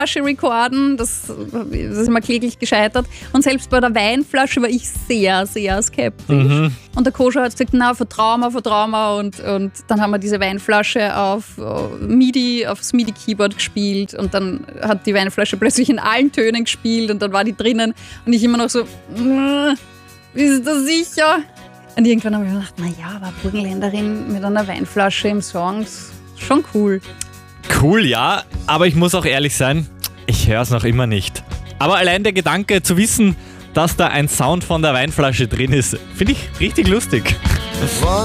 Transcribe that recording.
Flasche recorden, das ist immer kläglich gescheitert. Und selbst bei der Weinflasche war ich sehr, sehr skeptisch. Und der Koscher hat gesagt, na, vertrau mir. Und dann haben wir diese Weinflasche aufs MIDI-Keyboard gespielt. Und dann hat die Weinflasche plötzlich in allen Tönen gespielt und dann war die drinnen. Und ich immer noch so, ist das sicher? Und irgendwann habe ich gedacht, naja, aber Burgenländerin mit einer Weinflasche im Song, ist schon cool. Cool, ja, aber ich muss auch ehrlich sein, ich höre es noch immer nicht. Aber allein der Gedanke zu wissen, dass da ein Sound von der Weinflasche drin ist, finde ich richtig lustig.